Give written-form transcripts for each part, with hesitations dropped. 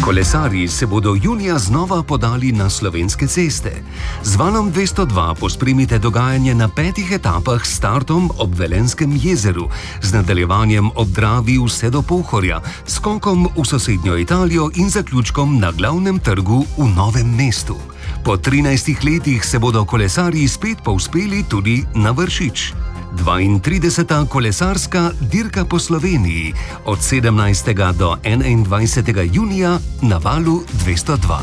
Kolesarji se bodo junija znova podali na slovenske ceste. Z Valom 202 pospremite dogajanje na 5 etapah s startom ob Velenskem jezeru, z nadaljevanjem ob Dravi vse do Pohorja, skokom v sosednjo Italijo in zaključkom na glavnem trgu v Novem mestu. Po 13 letih se bodo kolesarji spet povzpeli tudi na Vršič. 32. kolesarska dirka po Sloveniji od 17. do 21. junija na Valu 202.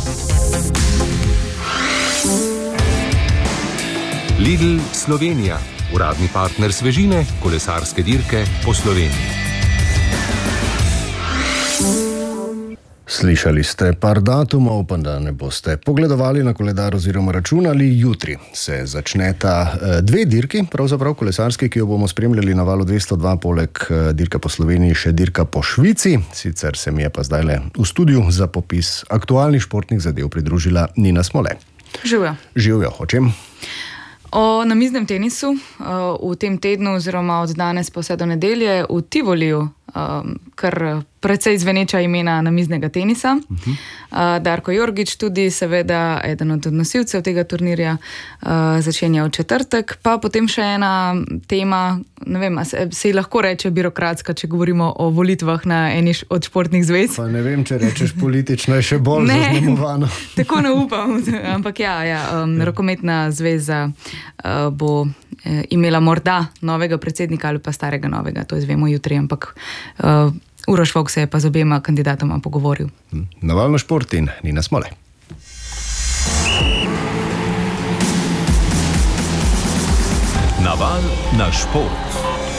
Lidl Slovenija, uradni partner svežine, kolesarske dirke po Sloveniji. Slišali ste par datumov, pa da ne boste pogledovali na koledar oziroma računali. Jutri se začneta dve dirki, pravzaprav kolesarski, ki jo bomo spremljali na Valu 202, poleg dirka po Sloveniji še dirka po Švici. Sicer se mi je pa zdajle v studiu za popis aktualnih športnih zadev pridružila Nina Smole. Živjo. Živjo, o čem? O namiznem tenisu v tem tednu oziroma od danes pa vse do nedelje v Tivoliju, kar precej zveneča imena namiznega tenisa. Darko Jorgič tudi seveda eden od nosilcev tega turnirja začenja v četrtek, pa potem še ena tema, ne vem, se lahko reče birokratska, če govorimo o volitvah na eni od športnih zvez. Pa ne vem, če rečeš politično, je še bolj zaznamovano. Tako ne upam, ampak rokometna zveza bo imela morda novega predsednika ali pa starega novega, to izvemo jutri, ampak Uroš Vovk se je pa z obema kandidatoma pogovoril. Naval na šport in Nina Smole. Naval na šport.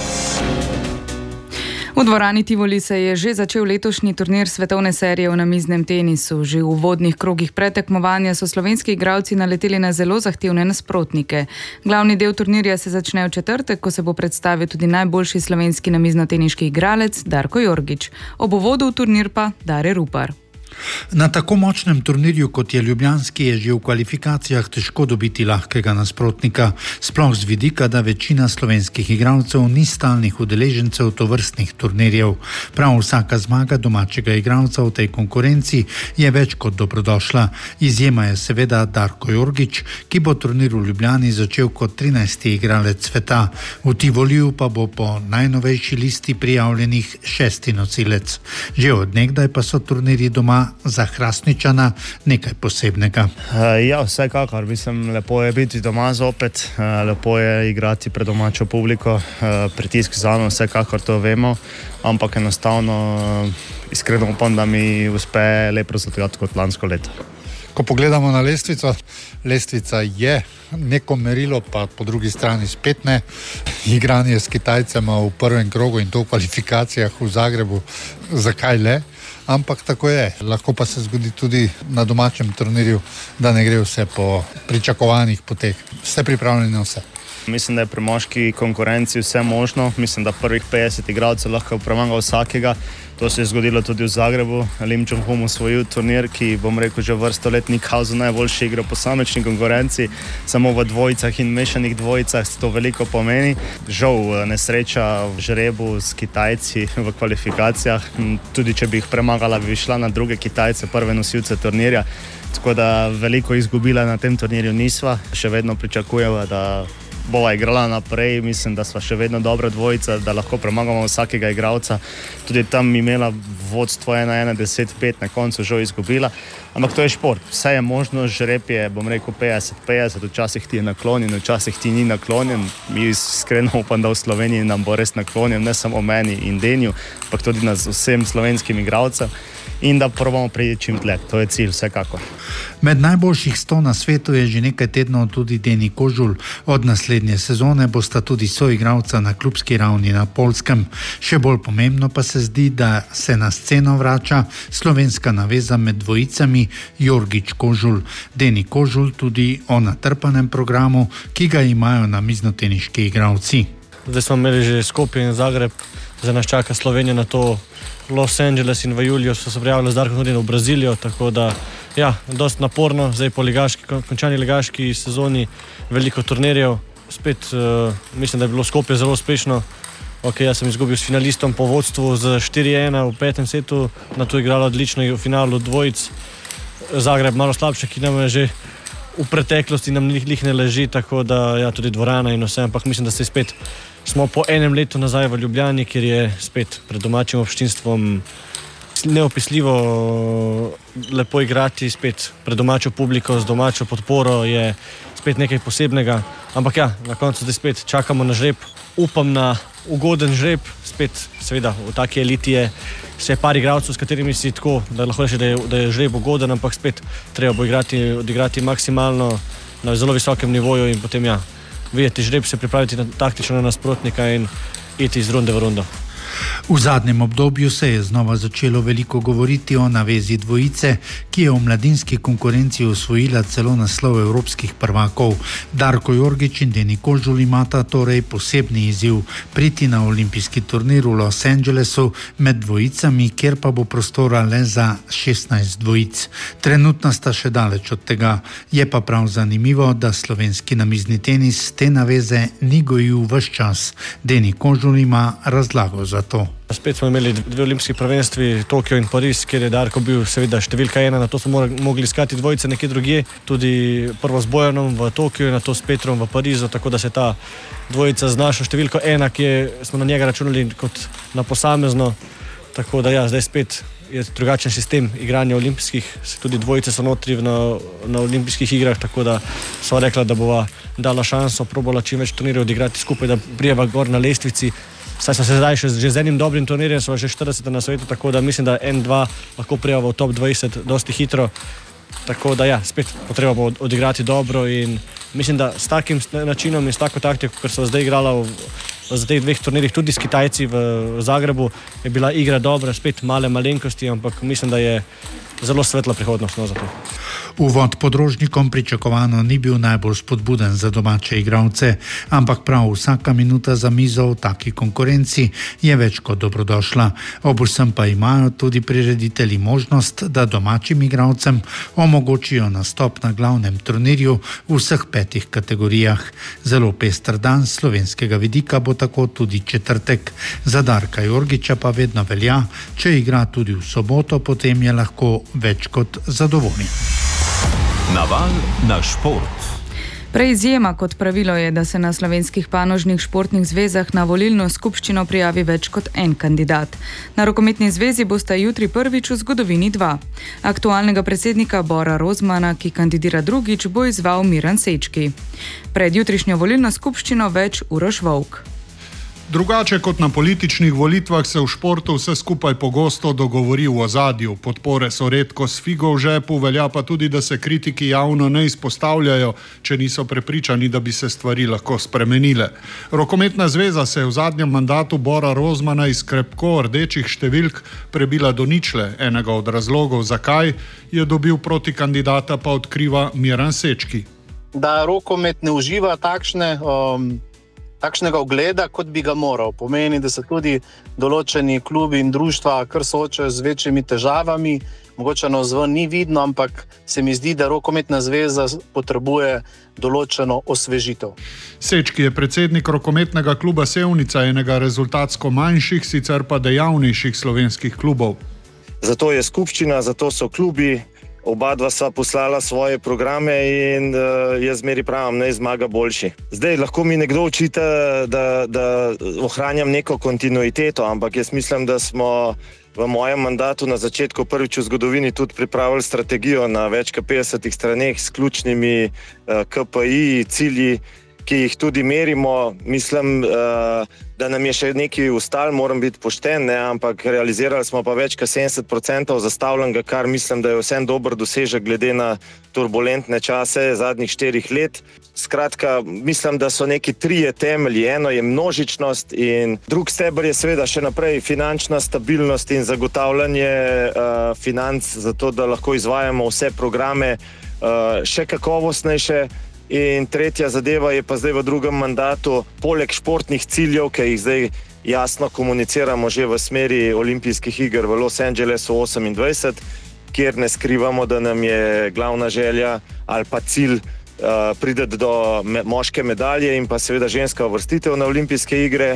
V dvorani Tivoli se je že začel letošnji turnir svetovne serije v namiznem tenisu. Že v uvodnih krogih pretekmovanja so slovenski igralci naleteli na zelo zahtevne nasprotnike. Glavni del turnirja se začne v četrtek, ko se bo predstavil tudi najboljši slovenski namiznoteniški igralec Darko Jorgič. Ob uvodu v turnir pa Dare Rupar. Na tako močnem turnirju, kot je ljubljanski, je že v kvalifikacijah težko dobiti lahkega nasprotnika, sploh z vidika, da večina slovenskih igralcev ni stalnih udeležencev tovrstnih turnirjev. Prav vsaka zmaga domačega igralca v tej konkurenci je več kot dobrodošla. Izjema je seveda Darko Jorgič, ki bo turnir v Ljubljani začel kot 13. igralec sveta. V Tivoliju pa bo po najnovejši listi prijavljenih 6. nosilec. Že od nekdaj pa so turnirji doma za Hrastničana nekaj posebnega. Vsekakor. Lepo je biti doma zopet, lepo je igrati pred domačo publiko, pritisk zame, vsekakor to vemo, ampak enostavno iskreno upam, da mi uspe lepo rezultat kot lansko leto. Ko pogledamo na lestvico, lestvica je neko merilo, pa po drugi strani spet ne. Igranje s Kitajcema v prvem krogu in to v kvalifikacijah v Zagrebu, zakaj le? Ampak tako je. Lahko pa se zgodi tudi na domačem turnirju, da ne gre vse po pričakovanih poteh. Ste pripravljeni na vse? Mislim, da je pri moški konkurenci vse možno. Mislim, da prvih 50 igralcev lahko premaga vsakega. To se je zgodilo tudi v Zagrebu. Lim Chong-hum osvojil turnir, ki, bom rekel, že vrsto let ni kazal najboljše igre po posamični konkurenci. Samo v dvojicah in mešanih dvojicah to veliko pomeni. Žal nesreča v žrebu s Kitajci v kvalifikacijah. Tudi če bi jih premagala, bi šla na druge Kitajce, prve nosilce turnirja. Tako da veliko izgubila na tem turnirju nisva. Še vedno pričakujemo, da bova igrala naprej, mislim, da sva še vedno dobra dvojica, da lahko premagamo vsakega igralca. Tudi tam imela vodstvo 1-1, 10-5, na koncu žal izgubila. Ampak to je šport, vse je možno, žreb je, bom rekel, 50-50, včasih ti je naklonjen, včasih ti ni naklonjen. Mi iskreno upam, da v Sloveniji nam bo res naklonjen, ne samo meni in Denju, ampak tudi nas vsem slovenskim igralcem. In da probamo priti čim dlje. To je cilj, vsekakor. Med najboljših 100 na svetu je že nekaj tednov tudi Deni Kožul. Od naslednje sezone bosta tudi soigralca na klubski ravni na Poljskem. Še bolj pomembno pa se zdi, da se na sceno vrača slovenska naveza med dvojicami Jorgič Kožul. Deni Kožul tudi o natrpanem programu, ki ga imajo namiznoteniški igralci. Zdaj smo imeli že Skopje in Zagreb, zdaj nas čaka Slovenija na to Los Angeles in v juliju so se prijavili z Darkom tudi v Brazilijo, tako da dosti naporno, zdaj po končani ligaški sezoni veliko turnirjev, spet mislim, da je bilo Skopje zelo uspešno, Jaz sem izgubil s finalistom po vodstvu z 4-1 v 5. setu, na to igralo odlično v finalu dvojic. Zagreb malo slabše, ki nam je že v preteklosti nam njih ne leži, tako da tudi dvorana in vse, ampak mislim, da smo po enem letu nazaj v Ljubljani, kjer je spet pred domačim občinstvom neopisljivo lepo igrati, spet pred domačo publiko, z domačo podporo je spet nekaj posebnega, ampak na koncu zdaj spet čakamo na žreb, upam na ugoden žreb, spet seveda v taki eliti je vse par igralcev, s katerimi si tako, da lahko reči, da je žreb ugoden, ampak spet treba bo odigrati maksimalno na zelo visokem nivoju in potem videti žreb, se pripraviti taktično na nasprotnika in iti iz runde v rundo. V zadnjem obdobju se je znova začelo veliko govoriti o navezi dvojice, ki je v mladinski konkurenci osvojila celo naslov evropskih prvakov. Darko Jorgić in Deni Kožul imata torej posebni izziv priti na olimpijski turnir v Los Angelesu med dvojicami, kjer pa bo prostora le za 16 dvojic. Trenutno sta še daleč od tega. Je pa prav zanimivo, da slovenski namizni tenis te naveze ni gojil ves čas. Deni Kožul ima razlago za to. Spet smo imeli 2 olimpijski prvenstvi, Tokio in Pariz, kjer je Darko bil seveda številka 1, na to smo mogli iskati dvojice nekje drugje, tudi prvo z Bojanom v Tokiu in na to s Petrom v Parizu, tako da se ta dvojica z našo številko 1, ki smo na njega računali kot na posamezno, tako da zdaj spet je drugačen sistem igranja olimpijskih, tudi dvojice so notri na olimpijskih igrah, tako da sva rekla, da bova dala šanso, probala čim več turnirjev odigrati skupaj, da prijeva gor na lestvici. Saj smo se zdaj že z enim dobrim turnirjem, smo že 40 na svetu, tako da mislim, da 1-2 lahko prijava v top 20 dosti hitro. Tako da spet potreba bo odigrati dobro in mislim, da s takim načinom in s tako taktiko, ker so zdaj igrala v teh 2 turnirjih, tudi s Kitajci v Zagrebu, je bila igra dobra, spet male malenkosti, ampak mislim, da je zelo svetla prihodnost za to. Uvod podrožnikom pričakovano ni bil najbolj spodbuden za domače igralce, ampak prav vsaka minuta za mizo v taki konkurenci je več kot dobrodošla. Obvsem pa imajo tudi prireditelji možnost, da domačim igralcem omogočijo nastop na glavnem turnirju v vseh 5 kategorijah. Zelo pester dan slovenskega vidika bo tako tudi četrtek. Za Darka Jorgića pa vedno velja, če igra tudi v soboto, potem je lahko več kot zadovoljen. Naval na šport. Izjema kot pravilo je, da se na slovenskih panožnih športnih zvezah na volilno skupščino prijavi več kot en kandidat. Na rokometni zvezi bosta jutri prvič v zgodovini 2. Aktualnega predsednika Bora Rozmana, ki kandidira drugič, bo izval Miran Sečki. Pred jutrišnjo volilno skupščino več Uroš Volk. Drugače kot na političnih volitvah se v športu vse skupaj pogosto dogovori v ozadju. Podpore so redko s figo v žepu, velja pa tudi, da se kritiki javno ne izpostavljajo, če niso prepričani, da bi se stvari lahko spremenile. Rokometna zveza se je v zadnjem mandatu Bora Rozmana iz krepko rdečih številk prebila do ničle. Enega od razlogov, zakaj je dobil proti kandidata, pa odkriva Miran Sečki. Da rokomet ne uživa takšnega ugleda, kot bi ga moral. Pomeni, da se tudi določeni klubi in društva kar soočajo z večjimi težavami, mogoče navzven ni vidno, ampak se mi zdi, da rokometna zveza potrebuje določeno osvežitev. Sečki je predsednik rokometnega kluba Sevnica, enega rezultatsko manjših, sicer pa dejavnejših slovenskih klubov. Zato je skupščina, zato so klubi. Oba dva sva poslala svoje programe in jaz zmeri pravim, naj zmaga boljši. Zdaj lahko mi nekdo očita, da ohranjam neko kontinuiteto, ampak jaz mislim, da smo v mojem mandatu na začetku prvič v zgodovini tudi pripravili strategijo na več kot 50 straneh s ključnimi KPI, cilji, ki jih tudi merimo. Mislim, da nam je še nekaj ostalo, moram biti pošten, ampak realizirali smo pa več kot 70% zastavljenega, kar mislim, da je vsem dober dosežek glede na turbulentne čase zadnjih 4 let. Skratka, mislim, da so neki 3 temelji. Eno je množičnost in drug steber je seveda še naprej finančna stabilnost in zagotavljanje financ, zato da lahko izvajamo vse programe še kakovostnejše. In tretja zadeva je pa zdaj v drugem mandatu, poleg športnih ciljev, ki jih zdaj jasno komuniciramo že v smeri olimpijskih iger v Los Angelesu 28, kjer ne skrivamo, da nam je glavna želja ali pa cilj priti do moške medalje in pa seveda ženska uvrstitev na olimpijske igre.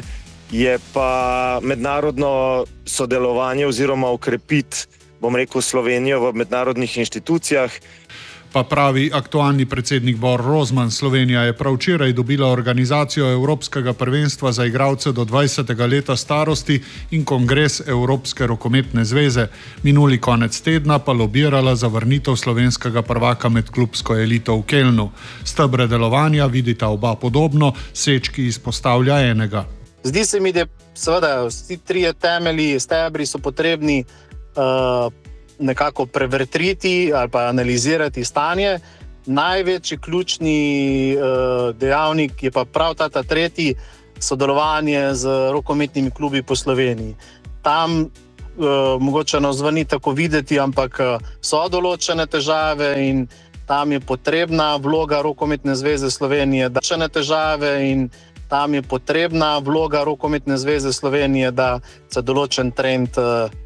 je pa mednarodno sodelovanje oziroma ukrepiti, bom rekel, Slovenijo v mednarodnih inštitucijah. Pa pravi aktualni predsednik Bor Rozman, Slovenija je prav včeraj dobila organizacijo Evropskega prvenstva za igralce do 20. leta starosti in kongres Evropske rokometne zveze. Minuli konec tedna pa lobirala za vrnitev slovenskega prvaka med klubsko elito v Kelnu. Stebre delovanja vidita oba podobno, Sečki izpostavlja enega. Zdi se mi, da seveda vsi trije temelji, stebri so potrebni nekako prevetriti ali pa analizirati stanje. Največji ključni dejavnik je pa prav ta tretji, sodelovanje z rokometnimi klubi po Sloveniji. Tam mogoče zvoni tako videti, ampak so določene težave in tam je potrebna vloga Rokometne zveze Slovenije, da se določen trend